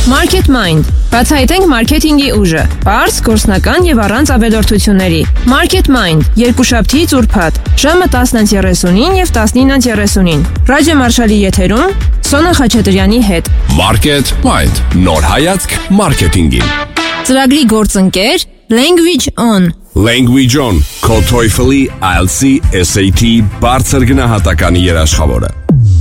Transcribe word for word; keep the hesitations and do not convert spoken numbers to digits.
Market Mind. Բացահայտենք մարքեթինգի ուժը։ Պարզ, գործնական եւ առանց ավելորդությունների։ Market Mind. Երկուշաբթի ծուրփաթ։ Ժամը տասնը երեսունին եւ տասնինը երեսունին։ Ռադիո Մարշալի եթերում Սոնա Խաչատրյանի հետ։ Market Mind. Նոր հայացք մարքեթինգին։ Ծրագրի գործընկեր Language On. Language On. Քո TOEFL-ի, I E L T S, S A T բարձր գնահատականի երաշխավորը։